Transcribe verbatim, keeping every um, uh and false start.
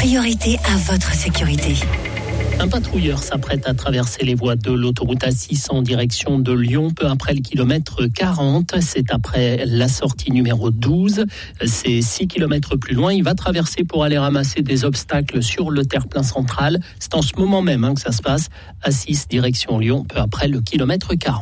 priorité à votre sécurité. Un patrouilleur s'apprête à traverser les voies de l'autoroute A six en direction de Lyon, peu après le kilomètre quarante. C'est après la sortie numéro douze. C'est six kilomètres plus loin. Il va traverser pour aller ramasser des obstacles sur le terre-plein central. C'est en ce moment même hein, que ça se passe. A six, direction Lyon, peu après le kilomètre quarante.